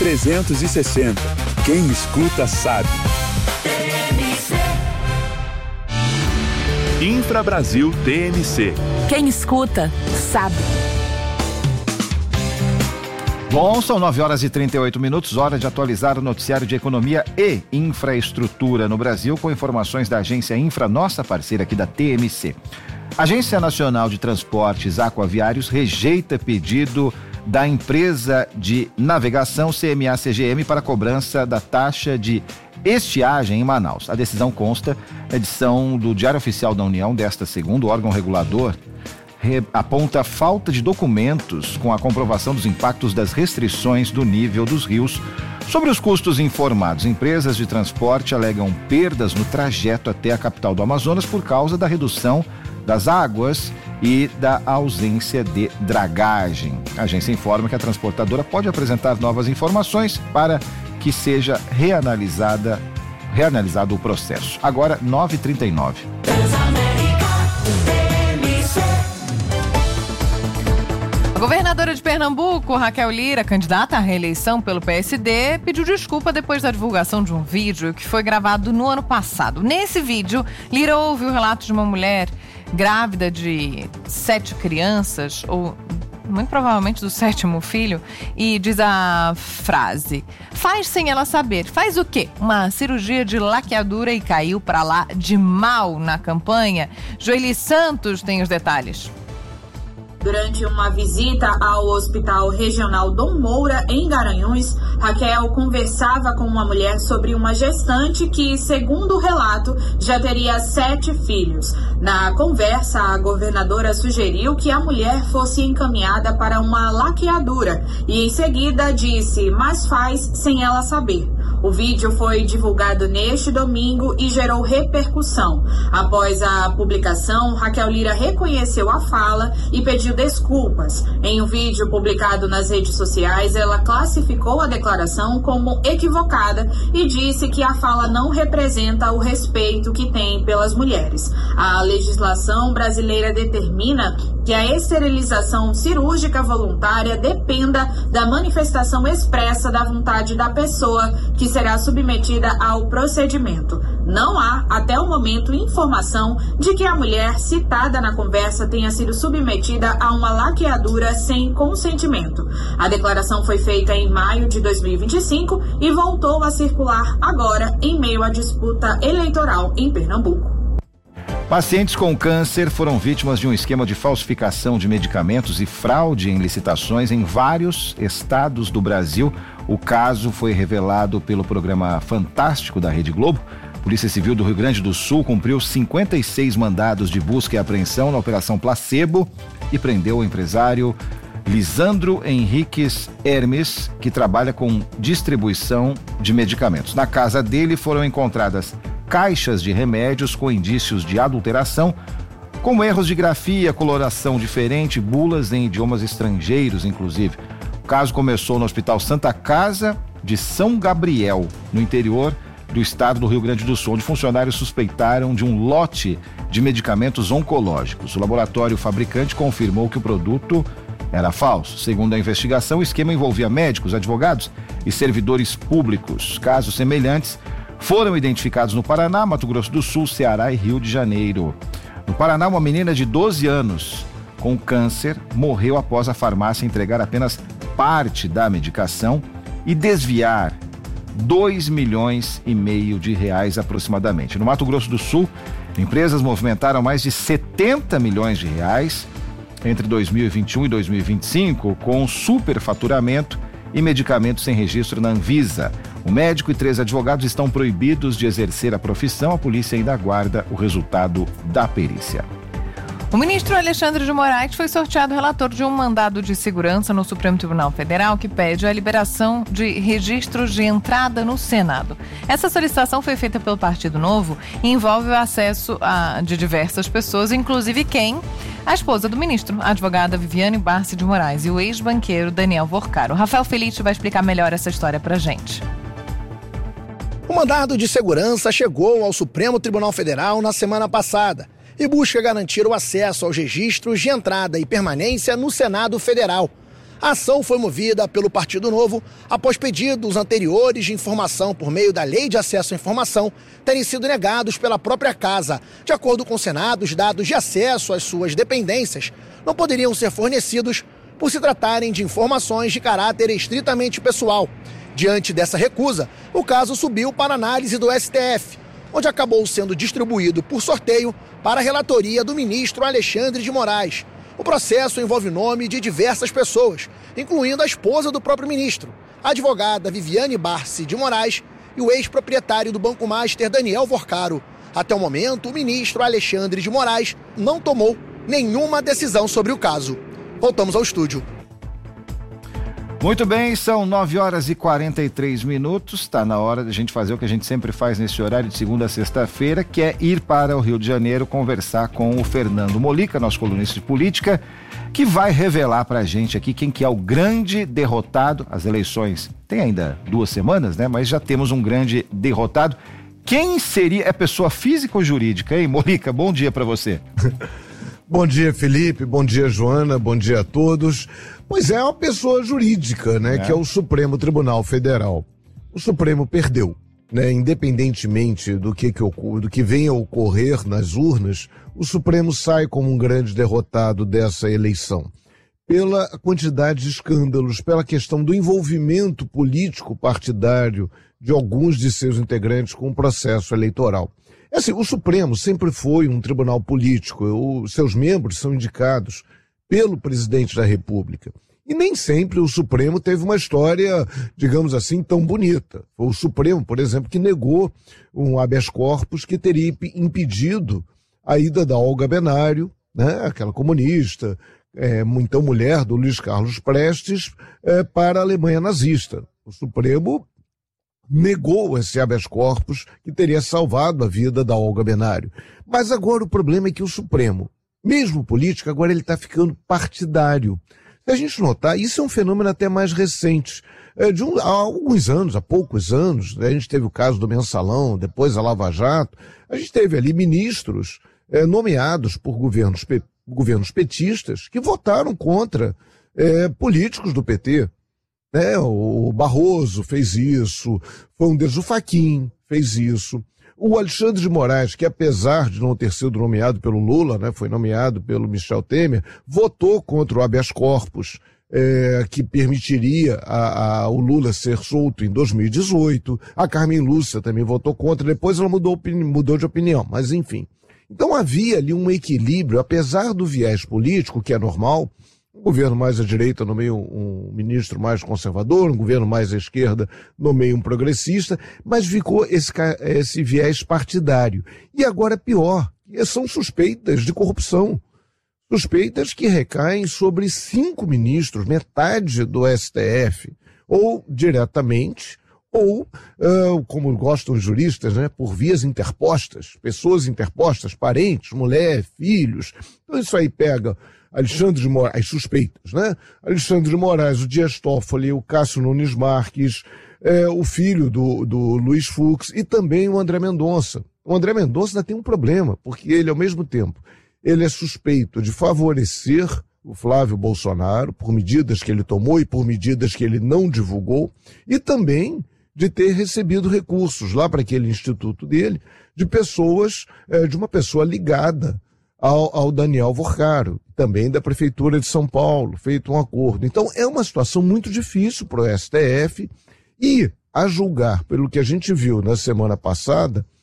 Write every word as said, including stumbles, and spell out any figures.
trezentos e sessenta. Quem escuta sabe. Infrabrasil T M C. Quem escuta sabe. Bom, são nove horas e trinta e oito minutos, hora de atualizar o noticiário de economia e infraestrutura no Brasil, com informações da agência Infra, nossa parceira aqui da T M C. A Agência Nacional de Transportes Aquaviários rejeita pedido da empresa de navegação C M A C G M para cobrança da taxa de estiagem em Manaus. A decisão consta na edição do Diário Oficial da União desta segunda. O órgão regulador aponta falta de documentos com a comprovação dos impactos das restrições do nível dos rios sobre os custos informados. Empresas de transporte alegam perdas no trajeto até a capital do Amazonas por causa da redução das águas e da ausência de dragagem. A agência informa que a transportadora pode apresentar novas informações para que seja reanalisada, reanalisado o processo. Agora, nove e trinta e nove. A governadora de Pernambuco, Raquel Lira, candidata à reeleição pelo P S D, pediu desculpa depois da divulgação de um vídeo que foi gravado no ano passado. Nesse vídeo, Lira ouve o relato de uma mulher grávida de sete crianças, ou muito provavelmente do sétimo filho, e diz a frase: faz sem ela saber. Faz o quê? Uma cirurgia de laqueadura e caiu pra lá de mal na campanha? Joeli Santos tem os detalhes. Durante uma visita ao Hospital Regional Dom Moura, em Garanhuns, Raquel conversava com uma mulher sobre uma gestante que, segundo o relato, já teria sete filhos. Na conversa, a governadora sugeriu que a mulher fosse encaminhada para uma laqueadura e, em seguida, disse: mas faz sem ela saber. O vídeo foi divulgado neste domingo e gerou repercussão. Após a publicação, Raquel Lira reconheceu a fala e pediu desculpas. Em um vídeo publicado nas redes sociais, ela classificou a declaração como equivocada e disse que a fala não representa o respeito que tem pelas mulheres. A legislação brasileira determina que a esterilização cirúrgica voluntária dependa da manifestação expressa da vontade da pessoa que será submetida ao procedimento. Não há, até o momento, informação de que a mulher citada na conversa tenha sido submetida a uma laqueadura sem consentimento. A declaração foi feita em maio de dois mil e vinte e cinco e voltou a circular agora em meio à disputa eleitoral em Pernambuco. Pacientes com câncer foram vítimas de um esquema de falsificação de medicamentos e fraude em licitações em vários estados do Brasil. O caso foi revelado pelo programa Fantástico da Rede Globo. A Polícia Civil do Rio Grande do Sul cumpriu cinquenta e seis mandados de busca e apreensão na Operação Placebo e prendeu o empresário Lisandro Henriques Hermes, que trabalha com distribuição de medicamentos. Na casa dele foram encontradas caixas de remédios com indícios de adulteração, como erros de grafia, coloração diferente, bulas em idiomas estrangeiros, inclusive. O caso começou no Hospital Santa Casa de São Gabriel, no interior do estado do Rio Grande do Sul, onde funcionários suspeitaram de um lote de medicamentos oncológicos. O laboratório fabricante confirmou que o produto era falso. Segundo a investigação, o esquema envolvia médicos, advogados e servidores públicos. Casos semelhantes foram identificados no Paraná, Mato Grosso do Sul, Ceará e Rio de Janeiro. No Paraná, uma menina de doze anos com câncer morreu após a farmácia entregar apenas parte da medicação e desviar dois milhões e meio de reais aproximadamente. No Mato Grosso do Sul, empresas movimentaram mais de setenta milhões de reais entre dois mil e vinte e um e dois mil e vinte e cinco com superfaturamento e medicamentos sem registro na Anvisa. O médico e três advogados estão proibidos de exercer a profissão. A polícia ainda aguarda o resultado da perícia. O ministro Alexandre de Moraes foi sorteado relator de um mandado de segurança no Supremo Tribunal Federal que pede a liberação de registros de entrada no Senado. Essa solicitação foi feita pelo Partido Novo e envolve o acesso a, de diversas pessoas, inclusive quem? A esposa do ministro, a advogada Viviane Barsi de Moraes, e o ex-banqueiro Daniel Vorcaro. Rafael Felice vai explicar melhor essa história pra gente. O mandado de segurança chegou ao Supremo Tribunal Federal na semana passada e busca garantir o acesso aos registros de entrada e permanência no Senado Federal. A ação foi movida pelo Partido Novo após pedidos anteriores de informação por meio da Lei de Acesso à Informação terem sido negados pela própria casa. De acordo com o Senado, os dados de acesso às suas dependências não poderiam ser fornecidos por se tratarem de informações de caráter estritamente pessoal. Diante dessa recusa, o caso subiu para análise do S T F, onde acabou sendo distribuído por sorteio para a relatoria do ministro Alexandre de Moraes. O processo envolve o nome de diversas pessoas, incluindo a esposa do próprio ministro, a advogada Viviane Barsi de Moraes e o ex-proprietário do Banco Master, Daniel Vorcaro. Até o momento, o ministro Alexandre de Moraes não tomou nenhuma decisão sobre o caso. Voltamos ao estúdio. Muito bem, são nove horas e quarenta e três minutos, está na hora de a gente fazer o que a gente sempre faz nesse horário de segunda a sexta-feira, que é ir para o Rio de Janeiro conversar com o Fernando Molica, nosso colunista de política, que vai revelar para a gente aqui quem que é o grande derrotado. As eleições tem ainda duas semanas, né? Mas já temos um grande derrotado. Quem seria? É pessoa física ou jurídica, hein, Molica? Bom dia para você. Bom dia, Felipe, bom dia, Joana, bom dia a todos. Pois é, uma pessoa jurídica, né, é. que é o Supremo Tribunal Federal. O Supremo perdeu, né, independentemente do que, que, do que venha a ocorrer nas urnas, o Supremo sai como um grande derrotado dessa eleição. Pela quantidade de escândalos, pela questão do envolvimento político partidário de alguns de seus integrantes com o processo eleitoral. Assim, o Supremo sempre foi um tribunal político, os seus membros são indicados pelo presidente da República. E nem sempre o Supremo teve uma história, digamos assim, tão bonita. Foi o Supremo, por exemplo, que negou um habeas corpus que teria impedido a ida da Olga Benário, né, aquela comunista, é, então mulher do Luiz Carlos Prestes, é, para a Alemanha nazista. O Supremo negou esse habeas corpus que teria salvado a vida da Olga Benário. Mas agora o problema é que o Supremo, mesmo político, agora ele está ficando partidário. Se a gente notar, isso é um fenômeno até mais recente. É, de um, há alguns anos, há poucos anos, né, a gente teve o caso do Mensalão, depois a Lava Jato, a gente teve ali ministros é, nomeados por governos, pe, governos petistas que votaram contra é, políticos do P T. É, o Barroso fez isso, foi um deles, o Fachin fez isso. O Alexandre de Moraes, que apesar de não ter sido nomeado pelo Lula, né, foi nomeado pelo Michel Temer, votou contra o habeas corpus, é, que permitiria a, a, o Lula ser solto em dois mil e dezoito. A Carmen Lúcia também votou contra, depois ela mudou, mudou de opinião, mas enfim. Então havia ali um equilíbrio, apesar do viés político, que é normal. Um governo mais à direita nomeia um, um ministro mais conservador, um governo mais à esquerda nomeia um progressista, mas ficou esse, esse viés partidário. E agora pior, são suspeitas de corrupção. Suspeitas que recaem sobre cinco ministros, metade do S T F, ou diretamente, ou, uh, como gostam os juristas, né, por vias interpostas, pessoas interpostas, parentes, mulher, filhos. Então isso aí pega Alexandre de Moraes, as suspeitas, né? Alexandre de Moraes, o Dias Toffoli, o Cássio Nunes Marques, é, o filho do, do Luiz Fux e também o André Mendonça. O André Mendonça ainda tem um problema, porque ele, ao mesmo tempo, ele é suspeito de favorecer o Flávio Bolsonaro por medidas que ele tomou e por medidas que ele não divulgou, e também de ter recebido recursos lá para aquele instituto dele, de pessoas, é, de uma pessoa ligada Ao, ao Daniel Vorcaro, também da Prefeitura de São Paulo, feito um acordo. Então é uma situação muito difícil para o S T F e, a julgar pelo que a gente viu na semana passada,